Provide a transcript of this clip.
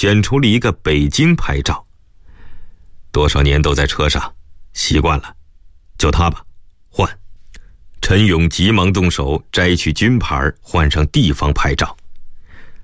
选出了一个北京牌照。多少年都在车上，习惯了，就他吧，换。陈勇急忙动手摘去军牌，换上地方牌照。